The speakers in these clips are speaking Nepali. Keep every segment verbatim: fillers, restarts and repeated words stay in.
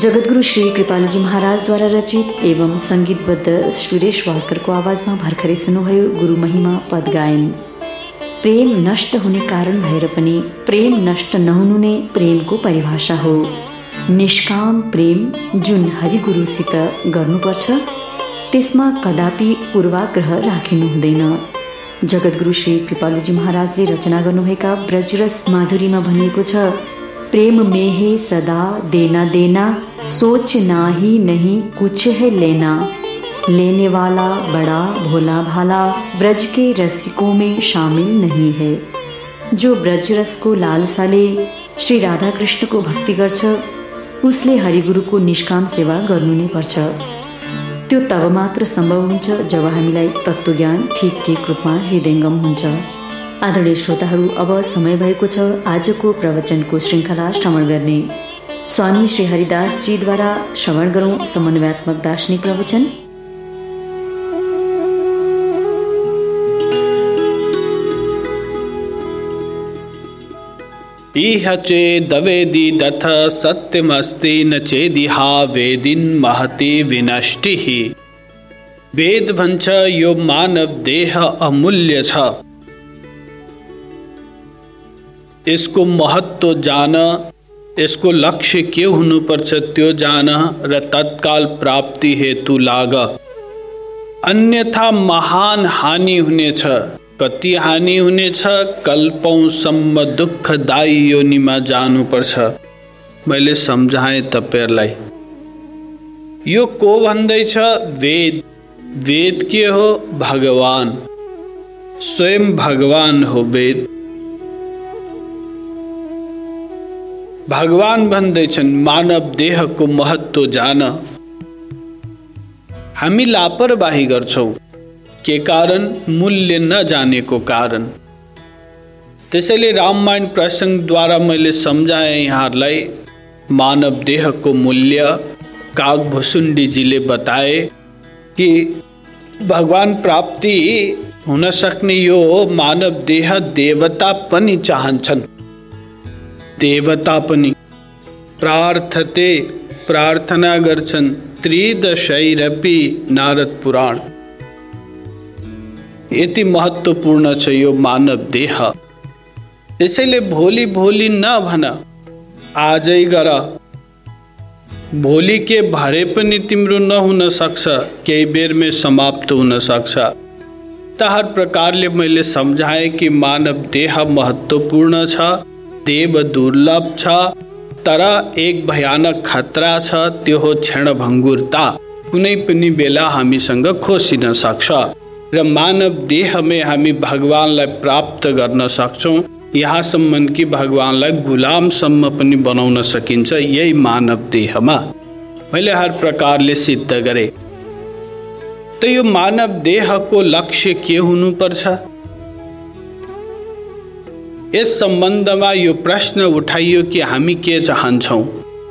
जगद्गुरु श्री कृपालजी महाराजद्वारा रचित एवं सङ्गीतबद्ध सुरेश वाडकरको आवाजमा भर्खरै सुन्नुभयो गुरु महिमा पद गायन। प्रेम नष्ट हुने कारण भएर पनि प्रेम नष्ट नहुनु नै प्रेमको परिभाषा हो। निष्काम प्रेम जुन हरिगुरुसित गर्नुपर्छ त्यसमा कदापि पूर्वाग्रह राखिनु हुँदैन। जगद्गुरु श्री कृपालजी महाराजले रचना गर्नुभएका ब्रजरस माधुरीमा भनिएको छ, प्रेम में है सदा देना देना, सोच नाही नहीं कुछ है लेना, लेने वाला बड़ा भोला भाला, ब्रज के रसिकों में शामिल नहीं है। जो ब्रज रसको लालसाले श्री राधा कृष्णको भक्ति गर्छ उसले हरिगुरुको निष्काम सेवा गर्नु नै पर्छ। त्यो तब मात्र सम्भव हुन्छ जब हामीलाई तत्त्वज्ञान ठिक ठिक रूपमा हृदयङ्गम हुन्छ। आदरणीय श्रोताहरू, अब समय भएको छ आजको प्रवचनको श्रृङ्खला श्रवण गर्ने। स्वामी श्री हरिदास जीद्वारा श्रवण गरौँ समन्वयात्मक दार्शनिक प्रवचन। इह चेदवेदि दथ सत्यमस्ति न चेदिहा वेदिन महति विनष्टिः। वेद भन्छ यो मानव देह अमूल्य छ, यसको महत्व जान, यसको लक्ष्य के हुनुपर्छ त्यो जान र तत्काल प्राप्ति हेतु लाग, अन्यथा महान हानि हुनेछ। कति हानि हुनेछ? कल्पौँसम्म दुःखदायी योनिमा जानुपर्छ। मैले सम्झाएँ तपाईहरुलाई। यो को भन्दैछ? वेद। वेद के हो? भगवान, स्वयं भगवान हो वेद। भगवान भन्दैछन् मानव देहको महत्व जान। हामी लापरवाही गर्छौं। के कारण? मूल्य नजानेको कारण। त्यसैले रामायण प्रसङ्गद्वारा मैले सम्झाएँ यहाँहरूलाई मानव देहको मूल्य। कागभुसुण्डीजीले बताए कि भगवान प्राप्ति हुन सक्ने यो मानव देह देवता पनि चाहन्छन्। देवता पनि प्रार्थते, प्रार्थना गर्छन्। त्रिदशैरपि नारद पुराण। यति महत्त्वपूर्ण छ यो मानव देह। त्यसैले भोलि भोलि नभन, आजै गर। भोलि के भरे पनि तिम्रो नहुन सक्छ, केही बेरमै समाप्त हुन सक्छ। त हर प्रकारले मैले सम्झाएँ कि मानव देह महत्त्वपूर्ण छ, देव दुर्लभ छ, तर एक भयानक खतरा छ, त्यो हो क्षणभङ्गुरता। कुनै पनि बेला हामीसँग खोसिन सक्छ र मानव देहमै हामी भगवानलाई प्राप्त गर्न सक्छौँ। यहाँसम्म कि भगवानलाई गुलामसम्म पनि बनाउन सकिन्छ यही मानव देहमा। मैले हर प्रकारले सिद्ध गरे। त यो मानव देहको लक्ष्य के हुनुपर्छ? यस सम्बन्धमा यो प्रश्न उठाइयो कि हामी के चाहन्छौँ।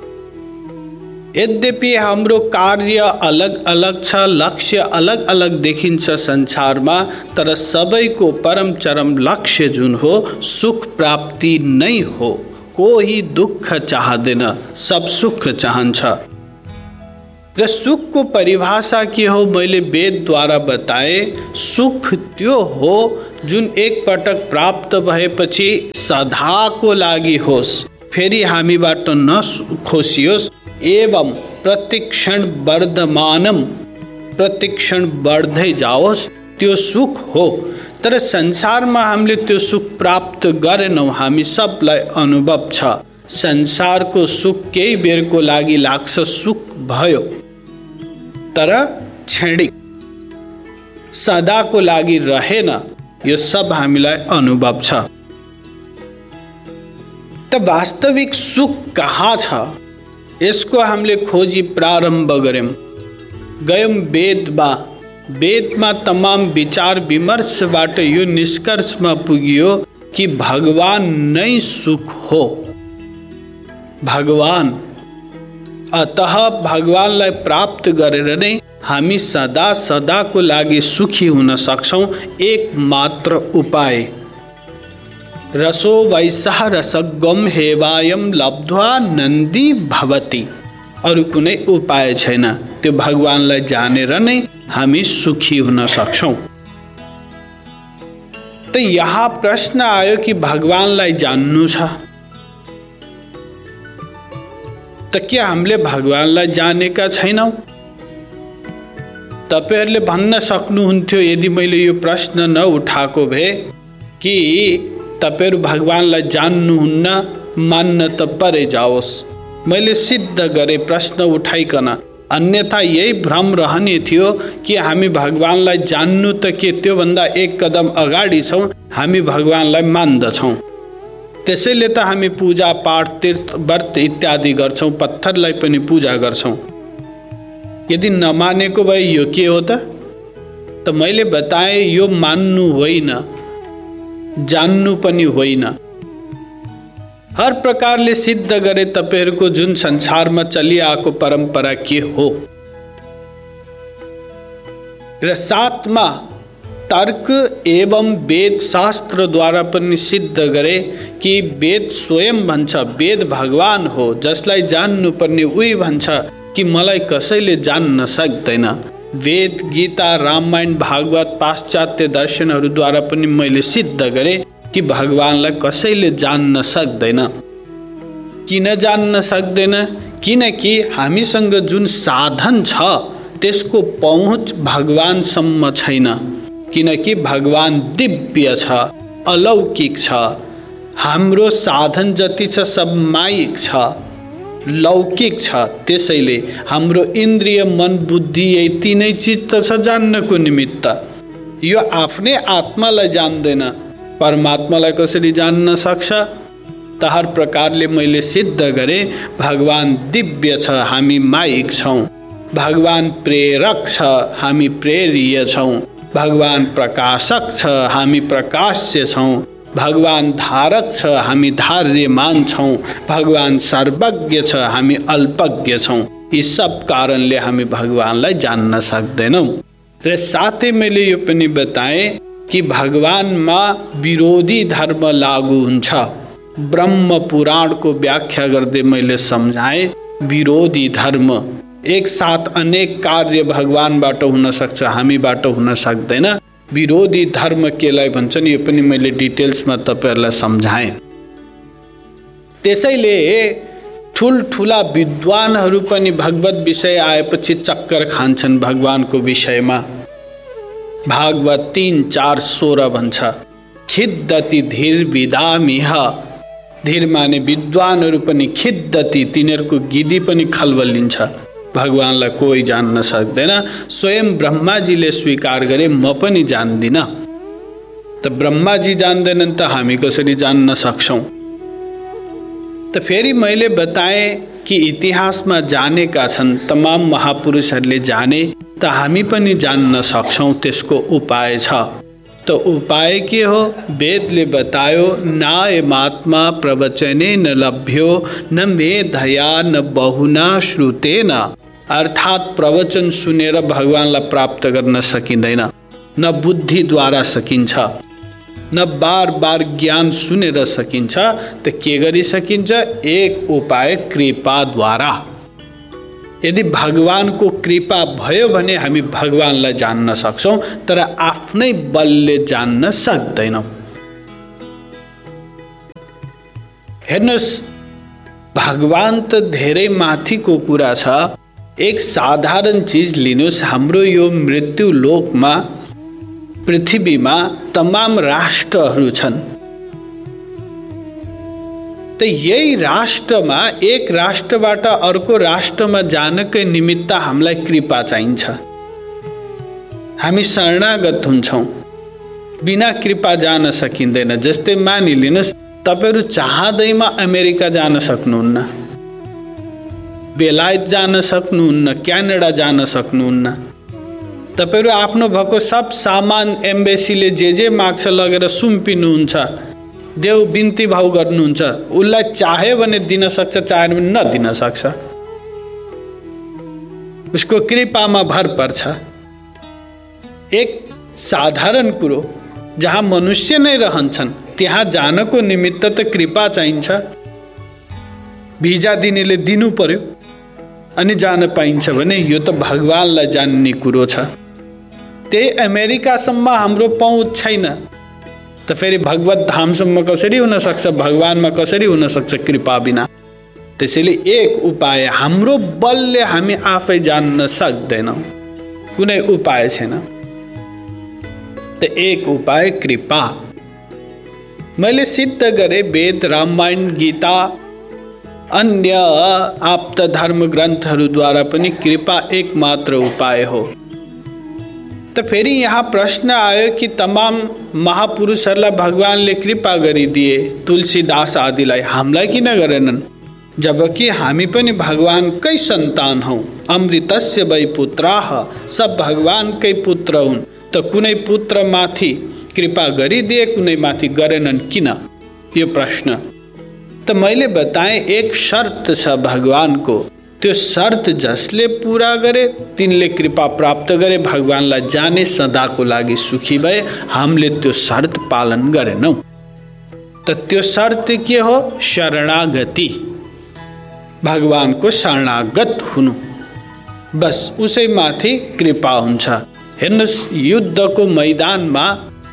यद्यपि हाम्रो कार्य अलग अलग छ, लक्ष्य अलग अलग देखिन्छ संसारमा, तर सबैको परम चरम लक्ष्य जुन हो सुख प्राप्ति नै हो। कोही दुःख चाहदैन, सब सुख चाहन्छ। र सुखको परिभाषा के हो? मैले वेदद्वारा बताए। सुख त्यो हो जुन एक पटक प्राप्त भएपछि सदाको लागि होस्, फेरि हामीबाट नखोसियोस्, एवं प्रतिक्षण वर्धमानम, प्रतिक्षण बढ्दै जाओस्, त्यो सुख हो। तर संसारमा हामीले त्यो सुख प्राप्त गरेनौँ। हामी सबलाई अनुभव छ संसारको सुख केही बेरको लागि लाग्छ, सुख भयो, तर क्षणिक, सदाको लागि रहेन। यो सब हामीलाई अनुभव छ। त वास्तविक सुख कहाँ छ? यसको हामीले खोजी प्रारम्भ गर्यौं। गयौं वेदमा। वेदमा तमाम विचार विमर्शबाट यो निष्कर्षमा पुगियो कि भगवान नै सुख हो। भगवान। अतः भगवानलाई प्राप्त गरेर नै हामी सदा सदाको लागि सुखी हुन सक्छौं। एक मात्र उपाय, रसो वैसह रसगम हेवायम लब्ध्वा नन्दी भवति। अरू कुनै उपाय छैन। त्यो भगवानलाई जानेर नै हामी सुखी हुन सक्छौं। त यहाँ प्रश्न आयो कि भगवानलाई जान्नु छ त के हामीले भगवानलाई जानेका छैनौं? तपाईहरुले भन्न सक्नुहुन्थ्यो यदि मैले यो प्रश्न नउठाएको भए कि तपाईहरु भगवानलाई जान्नुहुन्न, मान्न त परे जाओस्। मैले सिद्ध गरे प्रश्न उठाइकन, अन्यथा यही भ्रम रहने थियो कि हामी भगवानलाई जान्नु त के त्योभन्दा एक कदम अगाडि छौं, हामी भगवानलाई मान्दछौं। त्यसैले त हामी पूजा पाठ तीर्थ व्रत इत्यादि गर्छौं, पत्थरलाई पनि पूजा गर्छौं। यदि नमानेको भए यो के हो त? त मैले बताए यो मान्नु होइन, जान्नु पनि होइन। हर प्रकारले सिद्ध गरे तपाईहरुको जुन संसारमा चलिआएको परम्परा के हो। र साथमा तर्क एवं वेद शास्त्रद्वारा पनि सिद्ध गरे कि वेद स्वयं भन्छ वेद भगवान हो, जसलाई जान्नु पर्ने उही भन्छ कि मलाई कसैले जान्न सक्दैन। वेद, गीता, रामायण, भागवत, पाश्चात्य दर्शनहरूद्वारा पनि मैले सिद्ध गरे कि भगवानलाई कसैले जान्न सक्दैन। किन जान्न सक्दैन? किनकि हामीसँग जुन साधन छ त्यसको पहुँच भगवानसम्म छैन। किनकि भगवान दिव्य छ, अलौकिक छ। हाम्रो साधन जति छ सब माइक छ, लौकिक छ। त्यसैले हाम्रो इन्द्रिय, मन, बुद्धि यही तीनै चिज त छ जान्नको निमित्त। यो आफ्नै आत्मालाई जान्दैन, परमात्मालाई कसरी जान्न सक्छ? त हर प्रकारले मैले सिद्ध गरे भगवान दिव्य छ, हामी माइक छौं। भगवान प्रेरक छ, हामी प्रेरिय छौं। भगवान प्रकाशक छ, हामी प्रकाश्य छौं। भगवान धारक छ, हामी धार्यमान छौं। भगवान सर्वज्ञ छ, हामी अल्पज्ञ छौं। यी सब कारणले हामी भगवानलाई जान्न सक्दैनौं। र साथै मैले यो पनि बताए कि भगवानमा विरोधी धर्म लागू हुन्छ। ब्रह्म पुराणको व्याख्या गर्दै मैले सम्झाए विरोधी धर्म एक साथ अनेक कार्य भगवानबाट हुन सक्छ, हामीबाट हुन सक्दैन। विरोधी धर्म केलाई भन्छन् यो पनि मैले डिटेल्समा तपाईहरुलाई सम्झाएँ। त्यसैले ठुलठुला विद्वानहरू पनि भगवत विषय आएपछि चक्कर खान्छन् भगवानको विषयमा। भागवत तीन चार सोह्र भन्छ खिद्दति धीर विदामिह। धीर माने विद्वानहरू पनि खिद्दति, तिनीहरूको गिदी पनि खलबलिन्छ। भगवानलाई कोही जान्न सक्दैन। स्वयं ब्रह्माजीले स्वीकार गरे म पनि जान्दिन। त ब्रह्माजी जान्दैनन् त हामी कसरी जान्न सक्छौं? त फेरि मैले बताए कि इतिहासमा जानेका छन् तमाम महापुरुषहरूले जाने, त हामी पनि जान्न सक्छौं। त्यसको उपाय छ। त उपाय के हो? वेदले बतायो नायमात्मा प्रवचने न लभ्यो न मेधया न बहुना श्रुतेन। अर्थात प्रवचन सुनेर भगवानलाई प्राप्त गर्न सकिँदैन, न बुद्धिद्वारा सकिन्छ, न बार बार ज्ञान सुनेर सकिन्छ। त के गरी सकिन्छ? एक उपाय कृपाद्वारा। यदि भगवानको कृपा भयो भने हामी भगवानलाई जान्न सक्छौं, तर आफ्नै बलले जान्न सक्दैनौं। हेर्नुस्, भगवान त धेरै माथिको कुरा छ। एक साधारण चीज लिनुस्, हाम्रो यो मृत्यु लोकमा पृथ्वीमा तमाम राष्ट्रहरू छन्। त यही राष्ट्रमा एक राष्ट्रबाट अर्को राष्ट्रमा जानकै निमित्त हामीलाई कृपा चाहिन्छ। हामी शरणागत हुन्छौं, बिना कृपा जान सकिँदैन। जस्तै मानिलिनुस् तपाईहरु चाहदैमा अमेरिका जान सक्नुहुन्न, बेलायत जान सक्नुहुन्न, क्यानाडा जान सक्नुहुन्न। तपाईहरु आफ्नो भएको सब सामान एम्बेसीले जे जे माग्छ लगेर सुम्पिनुहुन्छ, देव बिन्ती भाव गर्नुहुन्छ। उसलाई चाहे भने दिन सक्छ, चाहे भने नदिन सक्छ। उसको कृपामा भर पर्छ। एक साधारण कुरो जहाँ मनुष्य नै रहन्छन् त्यहाँ जानको निमित्त त कृपा चाहिन्छ। भिजा दिनेले दिनु पर्यो, अनि जान पाइन्छ भने यो त भगवानलाई जान्ने कुरो छ। त्यही अमेरिकासम्म हाम्रो पहुँच छैन त फेरि भगवत धामसम्म कसरी हुन सक्छ, भगवानमा कसरी हुन सक्छ कृपा बिना। त्यसैले एक उपाय, हाम्रो बलले हामी आफै जान्न सक्दैनौँ, कुनै उपाय छैन। त एक उपाय कृपा। मैले सिद्ध गरे वेद, रामायण, गीता, अन्य आप्त धर्म ग्रन्थहरूद्वारा पनि कृपा एक मात्र उपाय हो। त फेरि यहाँ प्रश्न आयो कि तमाम महापुरुषहरूलाई भगवानले कृपा गरिदिए, तुलसीदास आदिलाई, हामीलाई किन गरेनन्? जबकि हामी पनि भगवानकै सन्तान हौँ। अमृतस्य वै पुत्राः, सब भगवानकै पुत्र हुन्। त कुनै पुत्र माथि कृपा गरिदिए, कुनै माथि गरेनन् किन? यो प्रश्न। त मैले बताएँ एक शर्त छ भगवानको, त्यो शर्त जसले पूरा गरे तिनले कृपा प्राप्त गरे, भगवानलाई जाने, सदाको लागि सुखी भए। हामीले त्यो शर्त पालन गरेनौँ। त त्यो शर्त के हो? शरणागति, भगवानको शरणागत हुनु, बस उसै माथि कृपा हुन्छ। हेर्नुहोस्, युद्धको मैदानमा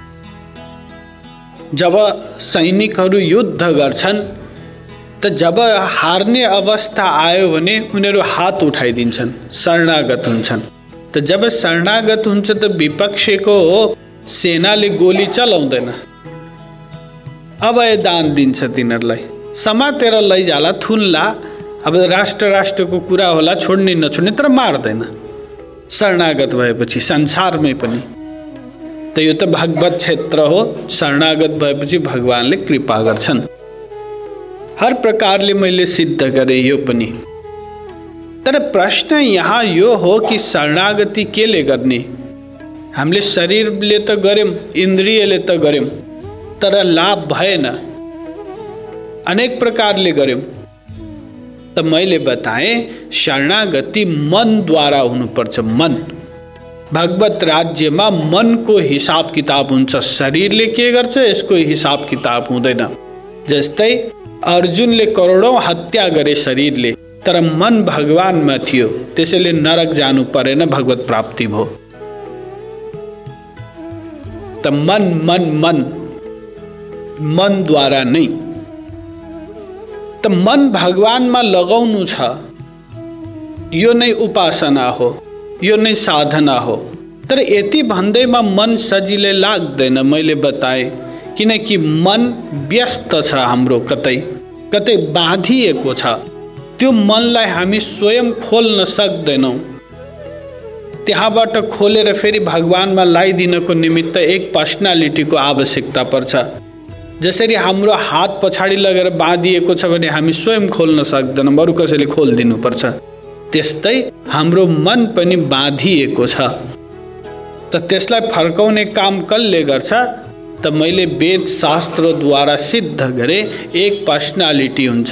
जब सैनिकहरू युद्ध गर्छन् त जब हार्ने अवस्था आयो भने उनीहरू हात उठाइदिन्छन्, शरणागत हुन्छन्। त जब शरणागत हुन्छ त विपक्षको सेनाले गोली चलाउँदैन, अभय दान दिन्छ तिनीहरूलाई, समातेर लैजाला, थुन्ला, अब राष्ट्र राष्ट्रको कुरा होला, छोड्ने नछोड्ने, तर मार्दैन। शरणागत भएपछि संसारमै पनि त यो त भगवत क्षेत्र हो। शरणागत भएपछि भगवानले कृपा गर्छन्। हर प्रकारले मैले सिद्ध गरेँ यो पनि। तर प्रश्न यहाँ यो हो कि शरणागति केले गर्ने? हामीले शरीरले त गर्यौँ, इन्द्रियले त गर्यौँ, तर लाभ भएन। अनेक प्रकारले गर्यौँ। त मैले बताएँ शरणागति मनद्वारा हुनुपर्छ। मन, भगवत राज्यमा मनको हिसाब किताब हुन्छ। शरीरले के गर्छ यसको हिसाब किताब हुँदैन। जस्तै अर्जुनले करोडौं हत्या गरे शरीरले, तर मन भगवानमा थियो, त्यसैले नरक जानु परेन, भगवत प्राप्ति भयो। त मन मन मन मनद्वारा नै। त मन भगवानमा लगाउनु छ, यो नै उपासना हो, यो नै साधना हो। तर यति भन्दैमा मन सजिलै लाग्दैन। मैले बताएँ किनकि मन व्यस्त छ, हाम्रो कतै कतै बाँधिएको छ। त्यो मनलाई हामी स्वयं खोल्न सक्दैनौँ। त्यहाँबाट खोलेर फेरि भगवानमा लगाइदिनको निमित्त एक पर्सनालिटीको आवश्यकता पर्छ। जसरी हाम्रो हात पछाडि लगेर बाँधिएको छ भने हामी स्वयं खोल्न सक्दैनौँ, अरू कसैले खोलिदिनुपर्छ। त्यस्तै हाम्रो मन पनि बाँधिएको छ। त त्यसलाई फर्काउने काम कसले गर्छ? त मैले वेद शास्त्रद्वारा सिद्ध गरे एक पर्सनालिटी हुन्छ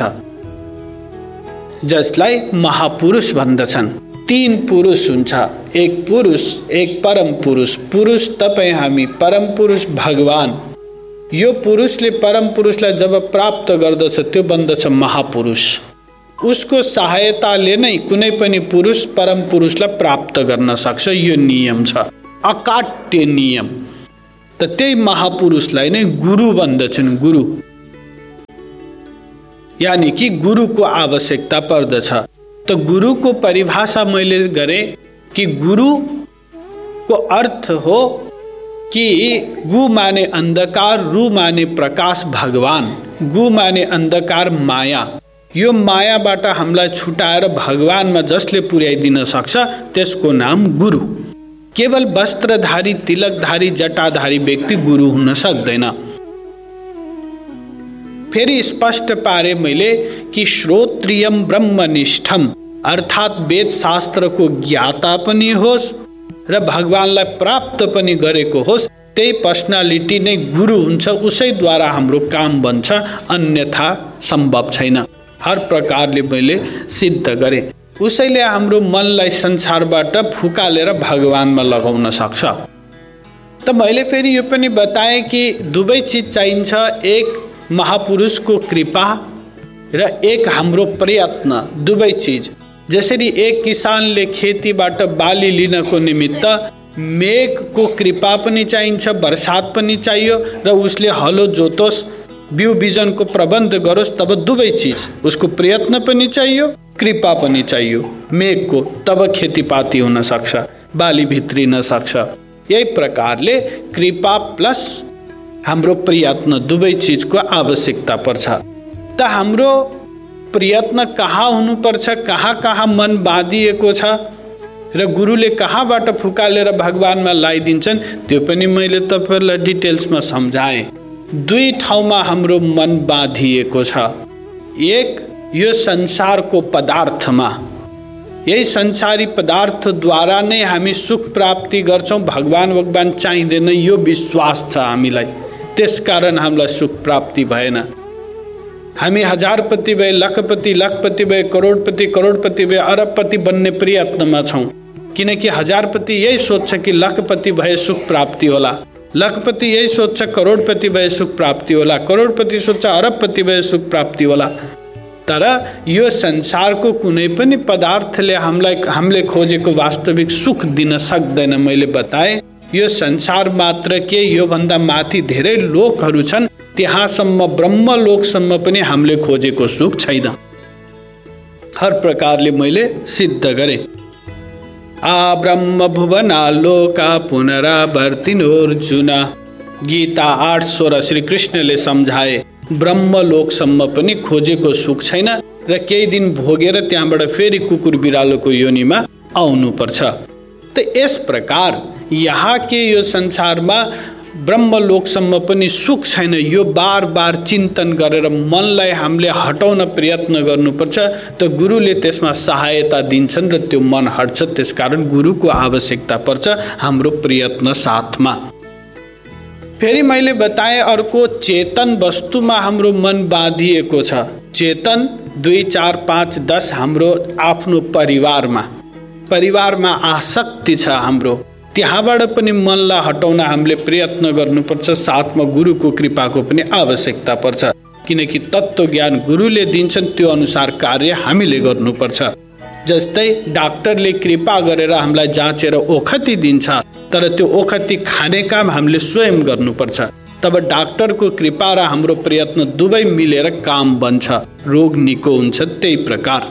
जसलाई महापुरुष भन्दछन्। तीन पुरुष हुन्छ, एक पुरुष, एक परम पुरुष। पुरुष तपाईँ हामी, परम पुरुष भगवान। यो पुरुषले परम पुरुषलाई जब प्राप्त गर्दछ त्यो बन्दछ महापुरुष। उसको सहायताले नै कुनै पनि पुरुष परम पुरुषलाई प्राप्त गर्न सक्छ। यो नियम छ, अकाट्य नियम। त त्यही महापुरुषलाई नै गुरु भन्दछन्। गुरु यानी कि गुरुको आवश्यकता पर्दछ। त गुरुको परिभाषा मैले गरेँ कि गुरुको अर्थ हो कि गु माने अंधकार, रु माने प्रकाश, भगवान। गु माने अंधकार, माया। यो मायाबाट हामीलाई छुटाएर भगवानमा जसले पुर्याइदिन सक्छ त्यसको नाम गुरु। केवल वस्त्रधारी, तिलकधारी, जटाधारी व्यक्ति गुरु हुन सक्दैन। फेरि स्पष्ट पारे मैले कि श्रोत्रियम ब्रह्मनिष्ठम, अर्थात् वेद शास्त्रको ज्ञाता पनि होस् र भगवानलाई प्राप्त पनि गरेको होस्, त्यही पर्सनालिटी नै गुरु हुन्छ। उसैद्वारा हाम्रो काम बन्छ, अन्यथा सम्भव छैन। हर प्रकारले मैले सिद्ध गरेँ। उसैले हाम्रो मनलाई संसारबाट फुकालेर भगवानमा लगाउन सक्छ। त मैले फेरि यो पनि बताएँ कि दुवै चिज चाहिन्छ, एक महापुरुषको कृपा र एक हाम्रो प्रयत्न। दुवै चिज जसरी एक किसानले खेतीबाट बाली लिनको निमित्त मेघको कृपा पनि चाहिन्छ, वर्षात पनि चाहियो र उसले हलो जोतोस्, बिउ बिजनको प्रबन्ध गरोस्, तब दुवै चिज, उसको प्रयत्न पनि चाहियो, कृपा पनि चाहियो मेघको, तब खेतीपाती हुन सक्छ, बाली भित्रिन सक्छ। यही प्रकारले कृपा प्लस हाम्रो प्रयत्न दुवै चिजको आवश्यकता पर्छ। त हाम्रो प्रयत्न कहाँ हुनुपर्छ, कहाँ कहाँ मन बाँधिएको छ र गुरुले कहाँबाट फुकालेर भगवानमा लगाइदिन्छन्, त्यो पनि मैले तपाईँहरूलाई डिटेल्समा सम्झाएँ। दुई ठाउँमा हाम्रो मन बाँधिएको छ। एक यो संसारको पदार्थमा, यही संसारी पदार्थद्वारा नै हामी सुख प्राप्ति गर्छौँ, भगवान भगवान चाहिँदैन यो विश्वास छ हामीलाई, त्यसकारण हामीलाई सुख प्राप्ति भएन। हामी हजारपति भए, लखपति लखपति भए, करोडपति करोडपति भए, अरबपति बन्ने प्रयत्नमा छौँ, किनकि हजारपति यही सोच्छ कि लखपति भए सुख प्राप्ति होला, लखपति यही सोच्छ करोडपति भए सुख प्राप्ति होला, करोडपति सोच्छ अरबपति भए सुख प्राप्ति होला। तर यो संसारको कुनै पनि पदार्थले हामीलाई हामीले खोजेको वास्तविक सुख दिन सक्दैन। मैले बताएँ यो संसार मात्र के, योभन्दा माथि धेरै लोकहरू छन्, त्यहाँसम्म ब्रह्म लोकसम्म पनि हामीले खोजेको सुख छैन। हर प्रकारले मैले सिद्ध गरेँ। आ ब्रह्म भुवना लोका पुनरावर्तिनोर्जुन, गीता आठ सोह्र श्री कृष्णले सम्झाए ब्रह्म लोकसम्म पनि खोजेको सुख छैन र केही दिन भोगेर त्यहाँबाट फेरि कुकुर बिरालोको योनिमा आउनुपर्छ। त यस प्रकार यहाँ के यो संसारमा ब्रह्मलोकसम्म पनि सुख छैन, यो बार बार चिन्तन गरेर मनलाई हामीले हटाउन प्रयत्न गर्नुपर्छ। त गुरुले त्यसमा सहायता दिन्छन् र त्यो मन हट्छ। त्यसकारण गुरुको आवश्यकता पर्छ हाम्रो प्रयत्न साथमा। फेरि मैले बताएँ अर्को, चेतन वस्तुमा हाम्रो मन बाँधिएको छ। चेतन दुई चार पाँच दस हाम्रो आफ्नो परिवारमा परिवारमा आसक्ति छ हाम्रो, त्यहाँबाट पनि मनलाई हटाउन हामीले प्रयत्न गर्नुपर्छ। साथमा गुरुको कृपाको पनि आवश्यकता पर्छ, किनकि तत्त्व ज्ञान गुरुले दिन्छन्, त्यो अनुसार कार्य हामीले गर्नुपर्छ। जस्तै डाक्टरले कृपा गरेर हामीलाई जाँचेर ओखती दिन्छ, तर त्यो ओखती खाने काम हामीले स्वयं गर्नुपर्छ। तब डाक्टरको कृपा र हाम्रो प्रयत्न दुवै मिलेर काम बन्छ, रोग निको हुन्छ। त्यही प्रकार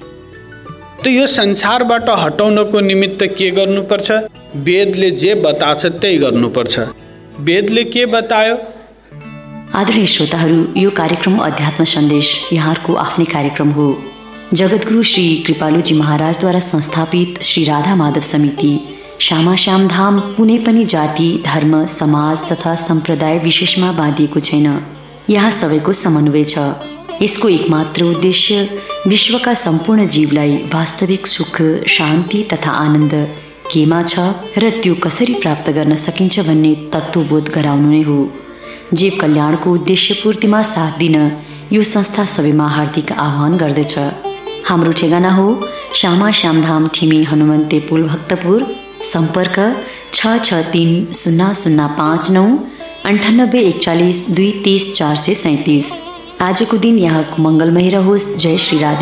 त यो संसारबाट हटाउनको निमित्त के गर्नुपर्छ? वेदले जे बताछ त्यही गर्नुपर्छ। वेदले के बतायो? आदरणीय श्रोताहरू, यो कार्यक्रम अध्यात्म सन्देश यहाँहरूको आफ्नै कार्यक्रम हो। जगद्गुरु श्री कृपालुजी महाराजद्वारा संस्थापित श्री राधा माधव समिति श्यामा श्याम धाम कुनै पनि जाति, धर्म, समाज तथा सम्प्रदाय विशेषमा बाँधिएको छैन। यहाँ सबैको समन्वय छ। यसको एकमात्र उद्देश्य विश्वका सम्पूर्ण जीवलाई वास्तविक सुख, शान्ति तथा आनन्द केमा छ र त्यो कसरी प्राप्त गर्न सकिन्छ भन्ने तत्त्वबोध गराउनु नै हो। जीव कल्याणको उद्देश्य पूर्तिमा साथ दिन यो संस्था सबैमा हार्दिक आह्वान गर्दछ। हाम्रो ठेगाना हो श्यामा श्यामधाम, ठिमी, हनुमन्ते पुल, भक्तपुर। सम्पर्क छ छ तिन शून्य शून्य पाँच नौ अन्ठानब्बे एकचालिस दुई तिस चार सय सैँतिस। आजको दिन यहाँको मङ्गलमय रहोस्। जय श्री राधे।